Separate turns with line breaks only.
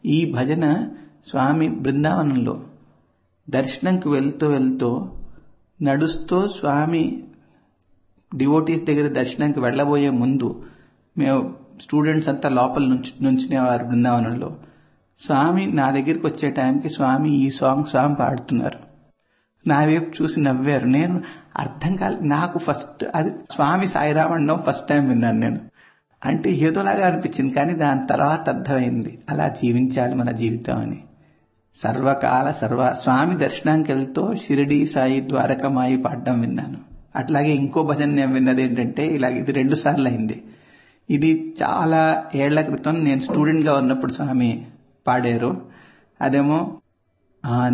ఈ భజన స్వామి బృందావనంలో దర్శనంకి వెళ్తూ నడుస్తూ స్వామి డివోటీస్ దగ్గర దర్శనానికి వెళ్లబోయే ముందు మేము స్టూడెంట్స్ అంతా లోపల నుంచునేవారు బృందావనంలో. స్వామి నా దగ్గరికి వచ్చే టైంకి స్వామి ఈ స్వామి పాడుతున్నారు. నా వైపు చూసి నవ్వారు. నేను అర్థం కాలేదు. నాకు ఫస్ట్ అది స్వామి సాయిరామ్ అనడం ఫస్ట్ టైం విన్నాను నేను. అంటే ఏదోలాగా అనిపించింది, కానీ దాని తర్వాత అర్థమైంది అలా జీవించాలి మన జీవితం అని. సర్వకాల స్వామి దర్శనానికి వెళ్తూ షిరిడి సాయి ద్వారకమాయి పాడడం విన్నాను. అట్లాగే ఇంకో భజన నేను విన్నది ఏంటంటే ఇది 2 సార్లు అయింది. ఇది చాలా ఏళ్ల క్రితం నేను స్టూడెంట్ గా ఉన్నప్పుడు స్వామి పాడారు. అదేమో